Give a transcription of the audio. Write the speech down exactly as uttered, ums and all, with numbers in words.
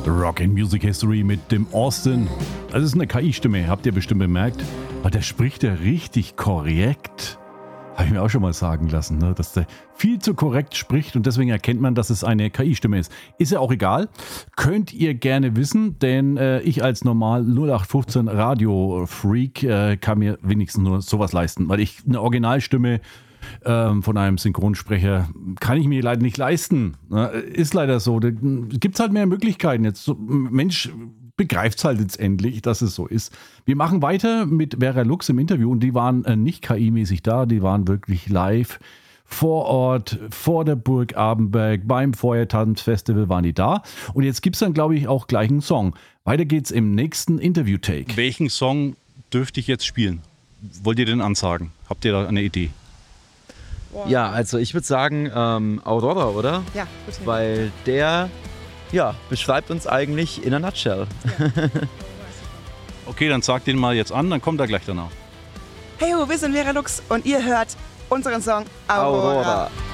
Rock and Music History mit dem Austin. Das ist eine K I-Stimme, habt ihr bestimmt bemerkt. Aber der spricht ja richtig korrekt. Habe ich mir auch schon mal sagen lassen, ne? Dass der viel zu korrekt spricht und deswegen erkennt man, dass es eine K I-Stimme ist. Ist ja auch egal. Könnt ihr gerne wissen, denn äh, ich als normal null acht fünfzehn Radio-Freak äh, kann mir wenigstens nur sowas leisten, weil ich eine Originalstimme ähm, von einem Synchronsprecher kann ich mir leider nicht leisten. Ne? Ist leider so. Da gibt es halt mehr Möglichkeiten. Jetzt so, Mensch begreift es halt jetzt endlich, dass es so ist. Wir machen weiter mit Vera Lux im Interview und die waren äh, nicht K I-mäßig da, die waren wirklich live vor Ort, vor der Burg Abenberg, beim Feuertanzfestival waren die da. Und jetzt gibt es dann, glaube ich, auch gleich einen Song. Weiter geht's im nächsten Interview-Take. Welchen Song dürfte ich jetzt spielen? Wollt ihr denn ansagen? Habt ihr da eine Idee? Ja, also ich würde sagen ähm, Aurora, oder? Ja, gut. Weil der ja, beschreibt uns eigentlich in a nutshell. Ja. Okay, dann sagt den mal jetzt an, dann kommt er gleich danach. Hey ho, wir sind Vera Lux und ihr hört unseren Song Aurora. Aurora.